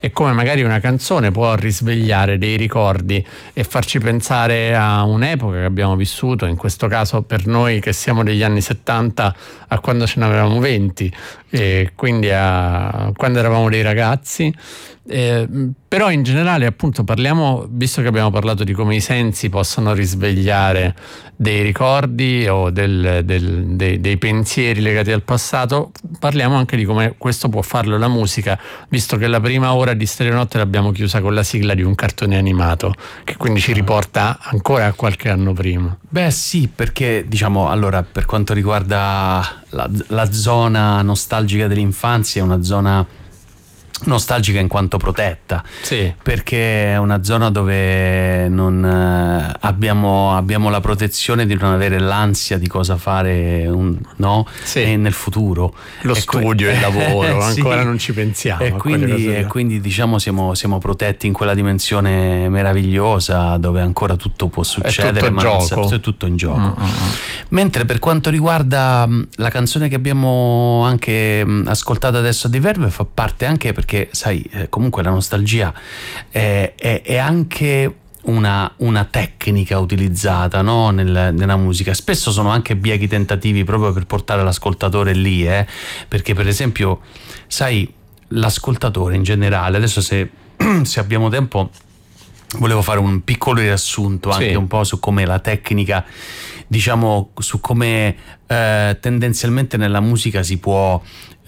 E come magari una canzone può risvegliare dei ricordi e farci pensare a un'epoca che abbiamo vissuto, in questo caso per noi che siamo degli anni 70 a quando ce ne avevamo 20, e quindi a quando eravamo dei ragazzi. Però in generale, appunto, parliamo, visto che abbiamo parlato di come i sensi possono risvegliare dei ricordi o dei pensieri legati al passato, parliamo anche di come questo può farlo la musica, visto che la prima ora di Stereonotte l'abbiamo chiusa con la sigla di un cartone animato, che quindi ci riporta ancora a qualche anno prima. Beh sì, perché diciamo, allora, per quanto riguarda la zona nostalgica dell'infanzia, è una zona nostalgica in quanto protetta, sì, perché è una zona dove non abbiamo la protezione di non avere l'ansia di cosa fare no? Sì. Nel futuro, lo studio, il lavoro, sì. ancora non ci pensiamo e quindi diciamo siamo protetti in quella dimensione meravigliosa dove ancora tutto può succedere, è tutto è tutto in gioco. Mentre per quanto riguarda la canzone che abbiamo anche ascoltato adesso di Verve, fa parte anche perché sai, comunque la nostalgia è anche una tecnica utilizzata, no? nella musica. Spesso sono anche biechi tentativi proprio per portare l'ascoltatore lì, perché per esempio, sai, l'ascoltatore in generale, adesso se abbiamo tempo volevo fare un piccolo riassunto anche un po' su come la tecnica, diciamo, su come tendenzialmente nella musica si può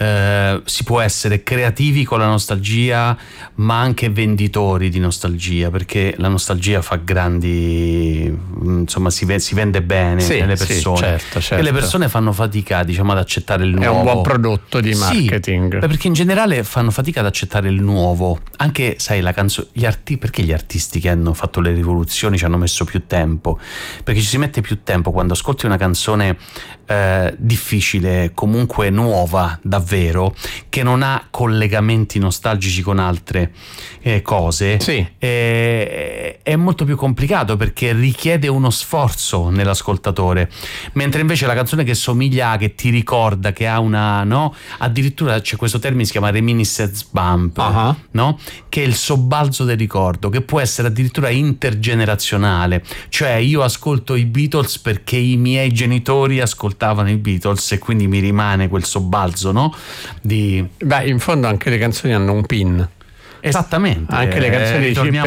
essere creativi con la nostalgia, ma anche venditori di nostalgia, perché la nostalgia fa grandi, insomma, si vende bene nelle persone. Sì, certo. E le persone fanno fatica, diciamo, ad accettare il nuovo. È un buon prodotto di marketing. Sì, perché in generale fanno fatica ad accettare il nuovo. Anche, sai, la canzone, perché gli artisti che hanno fatto le rivoluzioni ci hanno messo più tempo? Perché ci si mette più tempo quando ascolti una canzone difficile, comunque nuova, davvero, che non ha collegamenti nostalgici con altre cose. Sì. È molto più complicato perché richiede uno sforzo nell'ascoltatore, mentre invece la canzone che somiglia, che ti ricorda, che ha una, no? Addirittura c'è questo termine, si chiama reminiscence bump, no? Che è il sobbalzo del ricordo, che può essere addirittura intergenerazionale, cioè io ascolto i Beatles perché i miei genitori ascoltavano i Beatles e quindi mi rimane quel sobbalzo, no? Beh, in fondo anche le canzoni hanno un pin. Esattamente, anche le canzoni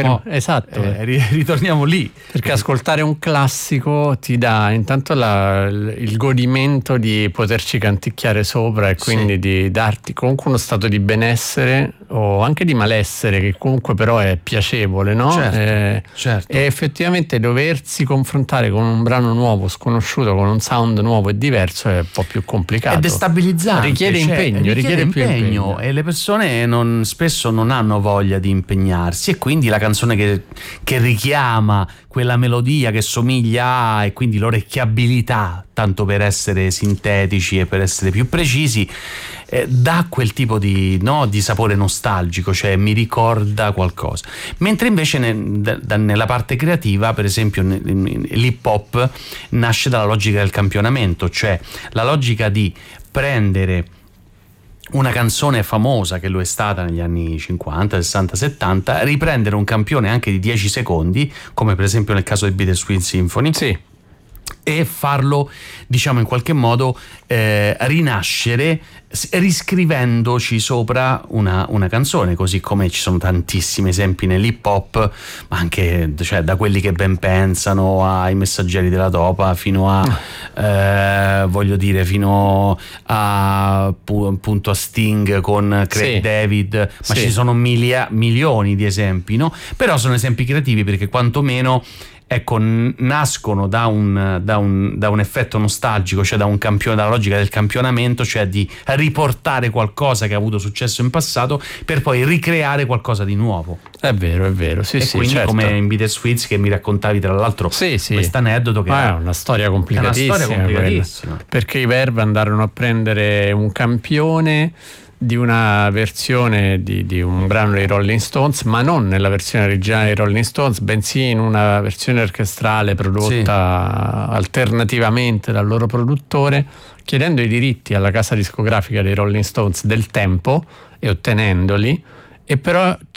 ritorniamo lì, perché ascoltare un classico ti dà intanto il godimento di poterci canticchiare sopra e quindi di darti comunque uno stato di benessere o anche di malessere che comunque però è piacevole, no? Certo. E effettivamente doversi confrontare con un brano nuovo, sconosciuto, con un sound nuovo e diverso è un po' più complicato, è destabilizzante, richiede più impegno e le persone spesso non hanno voglia di impegnarsi, e quindi la canzone che richiama quella melodia che somiglia e quindi l'orecchiabilità, tanto per essere sintetici e per essere più precisi, dà quel tipo di sapore nostalgico, cioè mi ricorda qualcosa. Mentre invece nella parte creativa, per esempio l'hip hop nasce dalla logica del campionamento, cioè la logica di prendere una canzone famosa che lo è stata negli anni 50, 60, 70, riprendere un campione anche di 10 secondi, come per esempio nel caso del Bittersweet Symphony, e farlo, diciamo, in qualche modo rinascere riscrivendoci sopra una canzone, così come ci sono tantissimi esempi nell'hip hop, ma anche, cioè, da quelli che ben pensano ai Messaggeri della Topa fino a fino a appunto a Sting con Craig David, ma ci sono milioni di esempi, no? Però sono esempi creativi perché quantomeno, ecco, nascono da un effetto nostalgico, cioè dalla logica del campionamento, cioè di riportare qualcosa che ha avuto successo in passato per poi ricreare qualcosa di nuovo. È vero, sì, e quindi certo. Come in Bittersweet, che mi raccontavi tra l'altro questo aneddoto, che è una storia complicatissima, perché i Verve andarono a prendere un campione di una versione di un brano dei Rolling Stones, ma non nella versione originale dei Rolling Stones, bensì in una versione orchestrale prodotta alternativamente dal loro produttore, chiedendo i diritti alla casa discografica dei Rolling Stones del tempo e ottenendoli, e però